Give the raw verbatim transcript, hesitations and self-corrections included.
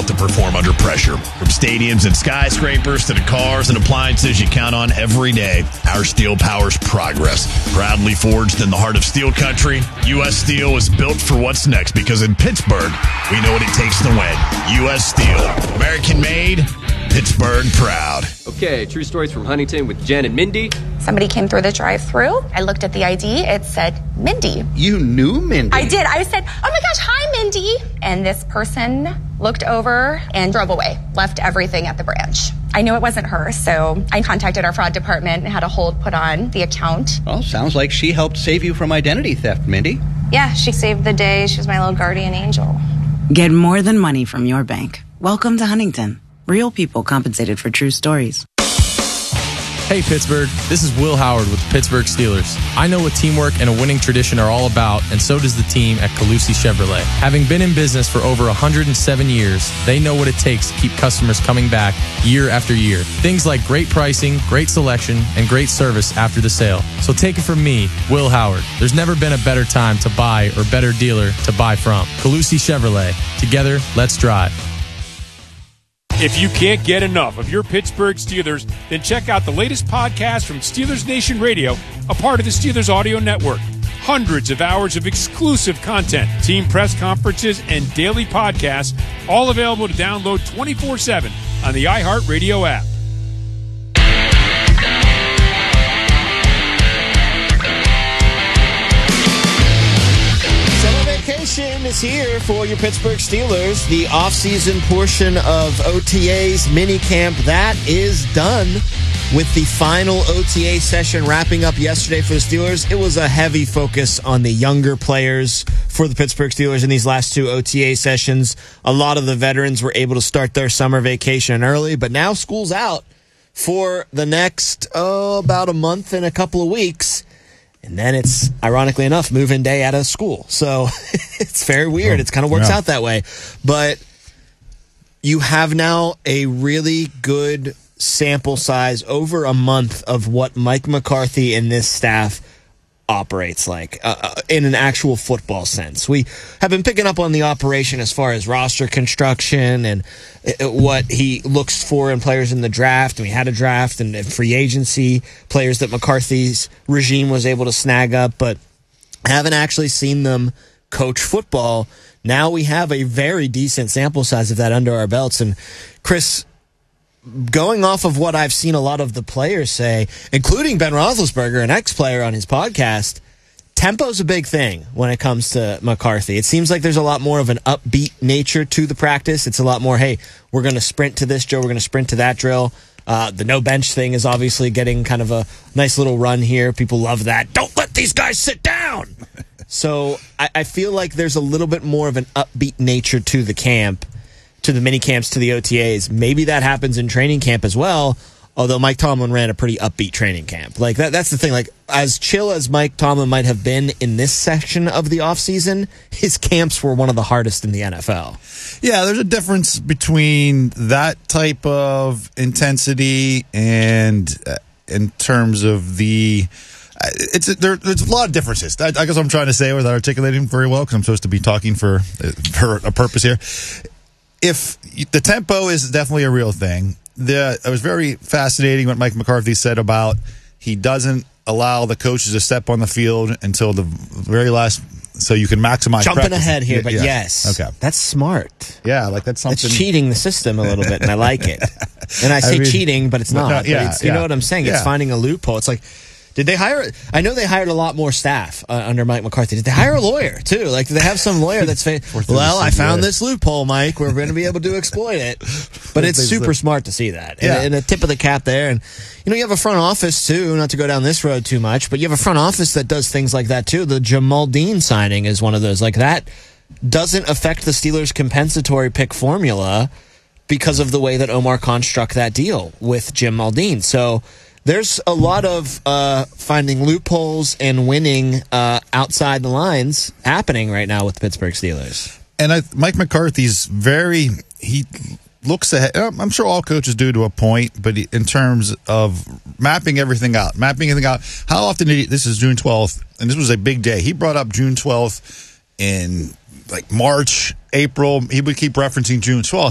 built to perform under pressure. From stadiums and skyscrapers to the cars and appliances you count on every day, our steel powers progress. Proudly forged in the heart of steel country, U S Steel is built for what's next because in Pittsburgh, we know what it takes to win. U S Steel. American made, Pittsburgh proud. Okay, true stories from Huntington with Jen and Mindy. Somebody came through the drive-thru. I looked at the I D. It said Mindy. You knew Mindy? I did. I said, oh my gosh, hi, Mindy. And this person looked over and drove away, left everything at the branch. I knew it wasn't her, so I contacted our fraud department and had a hold put on the account. Well, sounds like she helped save you from identity theft, Mindy. Yeah, she saved the day. She was my little guardian angel. Get more than money from your bank. Welcome to Huntington. Real people compensated for true stories. Hey Pittsburgh, this is Will Howard with the Pittsburgh Steelers. I know what teamwork and a winning tradition are all about, and so does the team at Calusi Chevrolet. Having been in business for over one hundred seven years, they know what it takes to keep customers coming back year after year. Things like great pricing, great selection, and great service after the sale. So take it from me, Will Howard. There's never been a better time to buy or better dealer to buy from. Calusi Chevrolet. Together, let's drive. If you can't get enough of your Pittsburgh Steelers, then check out the latest podcast from Steelers Nation Radio, a part of the Steelers Audio Network. Hundreds of hours of exclusive content, team press conferences, and daily podcasts, all available to download twenty-four seven on the iHeartRadio app. Vacation is here for your Pittsburgh Steelers. The off-season portion of O T A's minicamp, that is done with the final O T A session wrapping up yesterday for the Steelers. It was a heavy focus on the younger players for the Pittsburgh Steelers in these last two O T A sessions. A lot of the veterans were able to start their summer vacation early, but now school's out for the next, oh, about a month and a couple of weeks. And then it's, ironically enough, move-in day out of school. So it's very weird. It kind of works yeah. out that way. But you have now a really good sample size over a month of what Mike McCarthy and this staff operates like uh, in an actual football sense. We have been picking up on the operation as far as roster construction and uh, what he looks for in players in the draft. And we had a draft and free agency players that McCarthy's regime was able to snag up, but haven't actually seen them coach football. Now we have a very decent sample size of that under our belts. And Chris, going off of what I've seen a lot of the players say, including Ben Roethlisberger, an ex-player on his podcast, tempo's a big thing when it comes to McCarthy. It seems like there's a lot more of an upbeat nature to the practice. It's a lot more, hey, we're going to sprint to this drill, we're going to sprint to that drill. Uh, the no bench thing is obviously getting kind of a nice little run here. People love that. Don't let these guys sit down. So I, I feel like there's a little bit more of an upbeat nature to the camp, to the mini camps, to the O T As. Maybe that happens in training camp as well, although Mike Tomlin ran a pretty upbeat training camp. Like that, that's the thing. Like, as chill as Mike Tomlin might have been in this section of the offseason, his camps were one of the hardest in the N F L. Yeah, there's a difference between that type of intensity and uh, in terms of the uh, it's a, there, there's a lot of differences. I, I guess what I'm trying to say without articulating very well, because I'm supposed to be talking for for a purpose here. If the tempo is definitely a real thing, the, it was very fascinating what Mike McCarthy said about he doesn't allow the coaches to step on the field until the very last, so you can maximize Jumping practice. ahead here, but yeah. yes. Okay. That's smart. Yeah, like that's something. It's cheating the system a little bit, and I like it. And I say I mean, cheating, but it's not. No, yeah, but it's, you yeah. know what I'm saying? It's yeah. finding a loophole. It's like, did they hire? I know they hired a lot more staff uh, under Mike McCarthy. Did they hire a lawyer too? Like, do they have some lawyer that's fa- well? I found this loophole, Mike. We're going to be able to exploit it. But it's super smart to see that, and, yeah. and a tip of the cap there. And you know, you have a front office too. Not to go down this road too much, but you have a front office that does things like that too. The Jamal Dean signing is one of those. Like, that doesn't affect the Steelers' compensatory pick formula because of the way that Omar Khan struck that deal with Jim Maldine. So there's a lot of uh, finding loopholes and winning uh, outside the lines happening right now with the Pittsburgh Steelers. And I, Mike McCarthy's very, he looks ahead. I'm sure all coaches do to a point, but in terms of mapping everything out, mapping everything out, how often did he, this is June twelfth, and this was a big day. He brought up June twelfth in like March, April. He would keep referencing June twelfth.